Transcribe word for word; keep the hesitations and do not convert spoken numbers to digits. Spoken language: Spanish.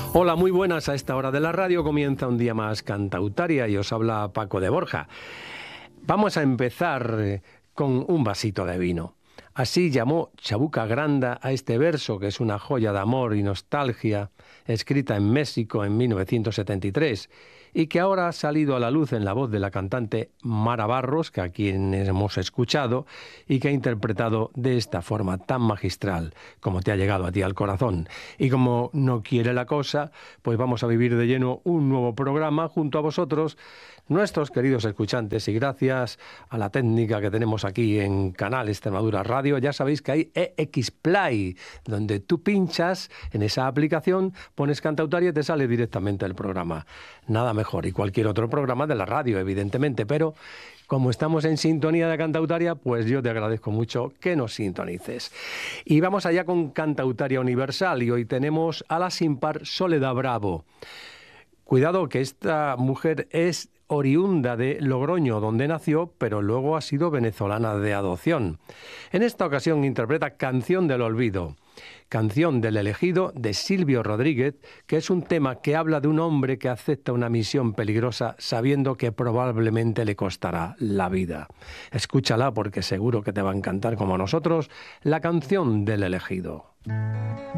Hola, muy buenas. A esta hora de la radio comienza un día más Cantautaria y os habla Paco de Borja. Vamos a empezar con un vasito de vino. Así llamó Chabuca Granda a este verso, que es una joya de amor y nostalgia, escrita en México en mil novecientos setenta y tres, y que ahora ha salido a la luz en la voz de la cantante Mara Barros, que a quien hemos escuchado, y que ha interpretado de esta forma tan magistral como te ha llegado a ti al corazón. Y como no quiere la cosa, pues vamos a vivir de lleno un nuevo programa junto a vosotros, nuestros queridos escuchantes, y gracias a la técnica que tenemos aquí en Canal Extremadura Radio, ya sabéis que hay E X Play, donde tú pinchas en esa aplicación, pones Cantautaria y te sale directamente el programa. Nada mejor, y cualquier otro programa de la radio, evidentemente, pero como estamos en sintonía de Cantautaria, pues yo te agradezco mucho que nos sintonices. Y vamos allá con Cantautaria Universal, y hoy tenemos a la sin par Soledad Bravo. Cuidado que esta mujer es oriunda de Logroño, donde nació, pero luego ha sido venezolana de adopción. En esta ocasión interpreta Canción del Olvido, Canción del Elegido de Silvio Rodríguez, que es un tema que habla de un hombre que acepta una misión peligrosa sabiendo que probablemente le costará la vida. Escúchala porque seguro que te va a encantar como a nosotros, la Canción del Elegido.